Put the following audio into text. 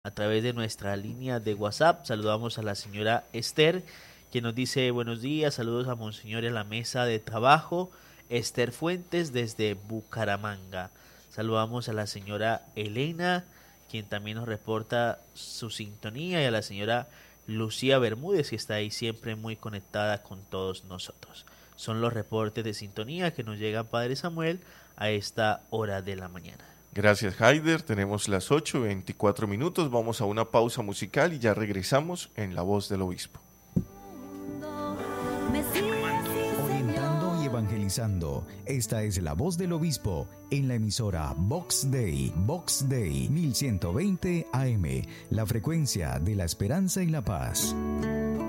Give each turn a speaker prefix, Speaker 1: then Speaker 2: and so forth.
Speaker 1: a través de nuestra línea de WhatsApp. Saludamos a la señora Esther, que nos dice buenos días, saludos a Monseñor en la mesa de trabajo. Esther Fuentes desde Bucaramanga. Saludamos a la señora Elena, quien también nos reporta su sintonía, y a la señora Lucía Bermúdez, que está ahí siempre muy conectada con todos nosotros. Son los reportes de sintonía que nos llegan, Padre Samuel, a esta hora de la mañana.
Speaker 2: Gracias, Haider. Tenemos las 8:24. Vamos a una pausa musical y ya regresamos en La Voz del Obispo.
Speaker 3: Orientando y evangelizando. Esta es La Voz del Obispo en la emisora Vox Dei 1120 AM, la frecuencia de la esperanza y la paz.